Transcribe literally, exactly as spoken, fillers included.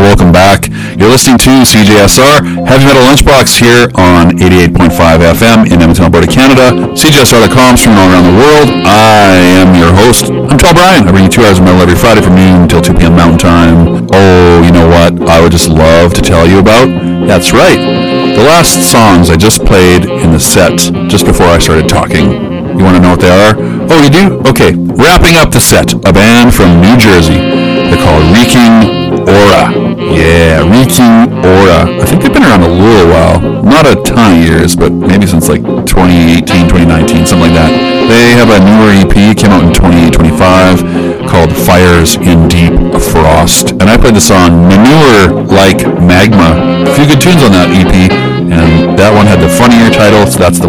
welcome back. You're listening to C J S R, Heavy Metal Lunchbox here on eighty-eight point five F M in Edmonton, Alberta, Canada. C J S R dot com streaming all around the world. I am your host. I'm Tall Brian. I bring you two hours of metal every Friday from noon until two p.m. Mountain Time. Oh, you know what I would just love to tell you about? That's right. The last songs I just played in the set just before I started talking. You want to know what they are? Oh, you do? Okay. Wrapping up the set, a band from New Jersey. They're called Reeking Aura. Yeah, Reeking Aura. I think they've been around a little while. Not a ton of years, but maybe since like twenty eighteen, twenty nineteen, something like that. They have a newer E P, came out in twenty twenty-five, called Fires in Deep Frost. And I played the song Manure Like Magma. A few good tunes on that E P, and that one had the funnier title, so that's the